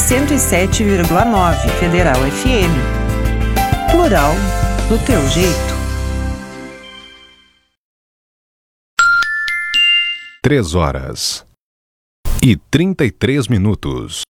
107,9 Federal FM. Plural do teu jeito. 3 horas e 33 minutos.